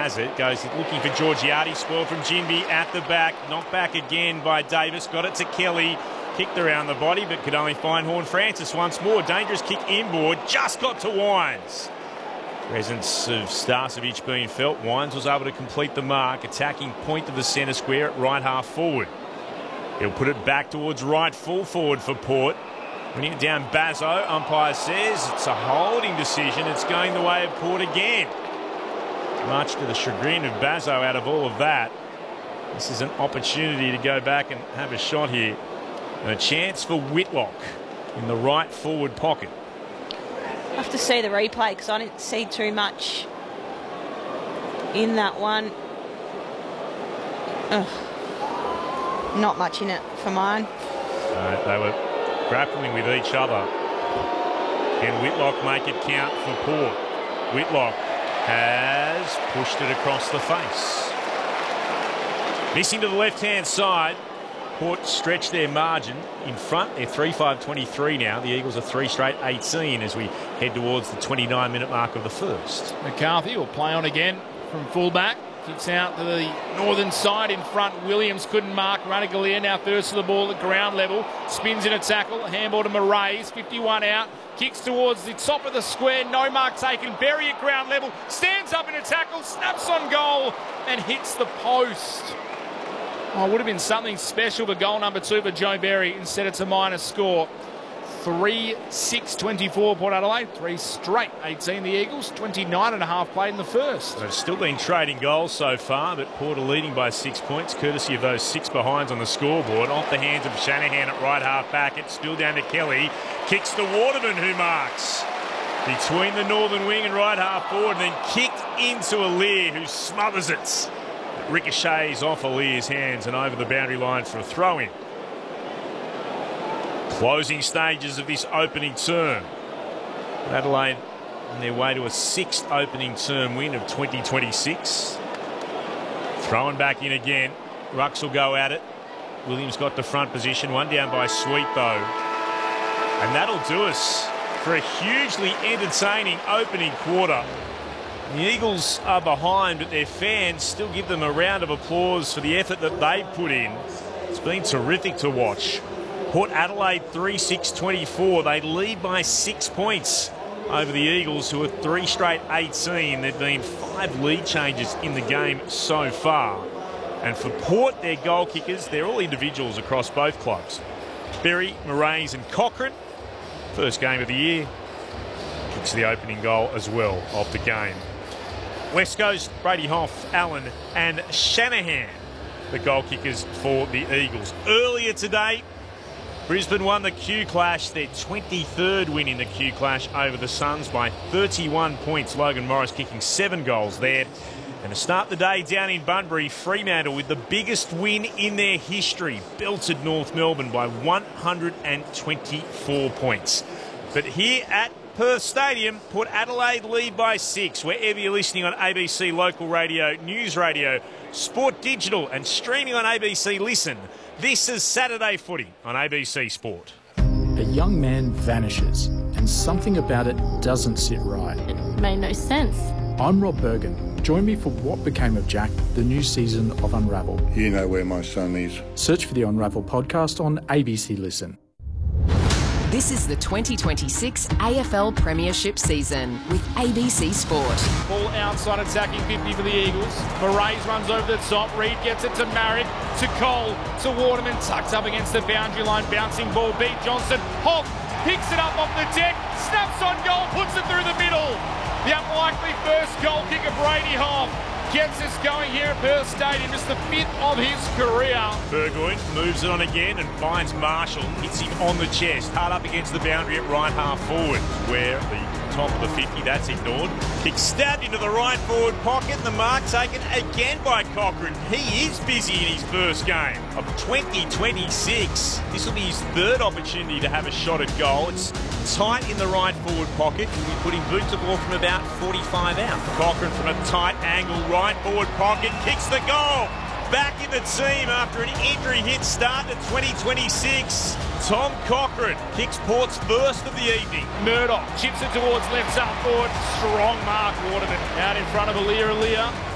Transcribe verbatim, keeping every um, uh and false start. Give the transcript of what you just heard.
has it. Goes looking for Georgiades. Spoil from Ginbey at the back. Knocked back again by Davis. Got it to Kelly. Kicked around the body, but could only find Horne-Francis once more. Dangerous kick inboard. Just got to Wines. Presence of Starcevic being felt. Wines was able to complete the mark. Attacking point of the centre square at right half forward. He'll put it back towards right full forward for Port. Winning it down Bazzo. Umpire says it's a holding decision. It's going the way of Port again. Much to the chagrin of Bazzo out of all of that. This is an opportunity to go back and have a shot here. And a chance for Whitlock in the right forward pocket. I have to see the replay because I didn't see too much in that one. Ugh. Not much in it for mine. Uh, they were grappling with each other. Can Whitlock make it count for Port? Whitlock has pushed it across the face. Missing to the left-hand side. Port stretch their margin in front. They're three five twenty-three now. The Eagles are three straight eighteen as we head towards the twenty-nine minute mark of the first. McCarthy will play on again from fullback. Kicks out to the northern side in front. Williams couldn't mark. Runagalier now first to the ball at ground level. Spins in a tackle. Handball to Maraes. fifty-one out. Kicks towards the top of the square. No mark taken. Berry at ground level. Stands up in a tackle. Snaps on goal and hits the post. Oh, it would have been something special for goal number two for Joe Berry. Instead, it's a minus score. three six twenty-four Port Adelaide. Three straight eighteen the Eagles. twenty-nine and a half played in the first. They've still been trading goals so far, but Port are leading by six points, courtesy of those six behinds on the scoreboard. Off the hands of Shanahan at right half back. It's still down to Kelly. Kicks to Waterman, who marks between the northern wing and right half forward, and then kicked into Aliir, who smothers it. It ricochets off Alir's hands and over the boundary line for a throw-in. Closing stages of this opening term. Adelaide on their way to a sixth opening term win of twenty twenty-six. Thrown back in again. Rucks will go at it. Williams got to front position. One down by Sweet, though. And that'll do us for a hugely entertaining opening quarter. The Eagles are behind, but their fans still give them a round of applause for the effort that they put in. It's been terrific to watch. Port Adelaide three six twenty-four. They lead by six points over the Eagles, who are three straight eighteen. There have been five lead changes in the game so far. And for Port, their goal kickers, they're all individuals across both clubs. Berry, Maraes and Cochrane. First game of the year. Kicks the opening goal as well of the game. West Coast, Brady Hoff, Allen and Shanahan, the goal kickers for the Eagles. Earlier today, Brisbane won the Q Clash, their twenty-third win in the Q Clash over the Suns by thirty-one points. Logan Morris kicking seven goals there. And to start the day down in Bunbury, Fremantle with the biggest win in their history, belted North Melbourne by one hundred twenty-four points. But here at Perth Stadium, Port Adelaide lead by six. Wherever you're listening on A B C Local Radio, News Radio, Sport Digital and streaming on A B C Listen, this is Saturday Footy on A B C Sport. A young man vanishes and something about it doesn't sit right. It made no sense. I'm Rob Bergen. Join me for What Became of Jack, the new season of Unravel. You know where my son is. Search for the Unravel podcast on A B C Listen. This is the twenty twenty-six A F L Premiership season with A B C Sport. Ball outside attacking fifty for the Eagles. Maraes runs over the top. Reid gets it to Marrick, to Cole, to Waterman. Tucked up against the boundary line. Bouncing ball beat Johnson. Hoff picks it up off the deck. Snaps on goal. Puts it through the middle. The unlikely first goal kick of Brady Hoff gets us going here at Perth Stadium. Just the fifth of his career. Burgoyne moves it on again and finds Marshall. Hits him on the chest. Hard up against the boundary at right half forward, where the top of the fifty, that's ignored. Kick stabbed into the right forward pocket. The mark taken again by Cochrane. He is busy in his first game of twenty twenty-six. This will be his third opportunity to have a shot at goal. It's tight in the right forward pocket. He'll be putting boot to ball from about forty-five out. Cochrane from a tight angle, right forward pocket, kicks the goal. Back in the team after an injury hit start to twenty twenty-six. Tom Cochrane kicks Port's first of the evening. Murdoch chips it towards left half forward. Strong mark, Waterman out in front of Aliir. Aliir